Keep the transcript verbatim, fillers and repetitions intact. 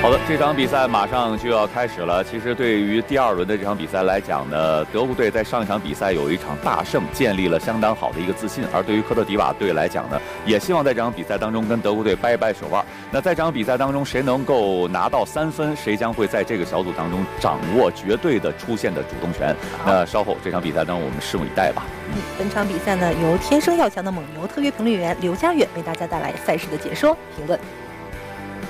好的，这场比赛马上就要开始了。其实对于第二轮的这场比赛来讲呢，德国队在上一场比赛有一场大胜，建立了相当好的一个自信。而对于科特迪瓦队来讲呢，也希望在这场比赛当中跟德国队掰一掰手腕。那在这场比赛当中，谁能够拿到三分，谁将会在这个小组当中掌握绝对的出线的主动权。那稍后这场比赛当中，我们拭目以待吧。 嗯，本场比赛呢，由天生要强的蒙牛特约评论员刘佳远为大家带来赛事的解说评论。